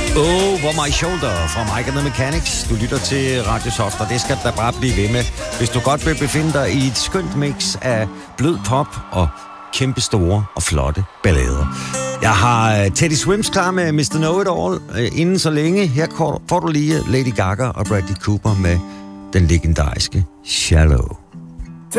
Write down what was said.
Over My Shoulder fra Mike and the Mechanics. Du lytter til Radio Soft, og det skal der bare blive ved med. Hvis du godt vil befinde dig i et skønt mix af blød pop og kæmpe store og flotte ballader. Jeg har Teddy Swims klar med Mr. Know-It-All. Inden så længe, her får du lige Lady Gaga og Bradley Cooper med den legendariske Shallow.